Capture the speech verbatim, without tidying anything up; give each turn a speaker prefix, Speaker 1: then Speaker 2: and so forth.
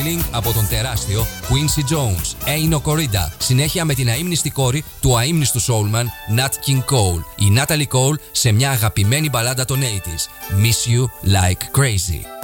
Speaker 1: από τον τεράστιο Quincy Jones, Ain't No Corrida. Συνέχεια με την αείμνηστη κόρη του αείμνηστου soulman Nat King Cole, η Natalie Cole, σε μια αγαπημένη μπαλάντα των ογδόντα, Miss You Like Crazy.